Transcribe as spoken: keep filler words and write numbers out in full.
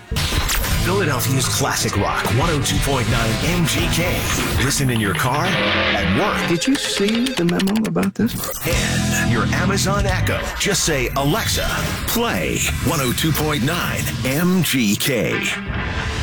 Philadelphia's classic rock, one oh two point nine M G K. Listen in your car, at work. Did you see the memo about this? And your Amazon Echo. Just say, Alexa, play one oh two point nine M G K.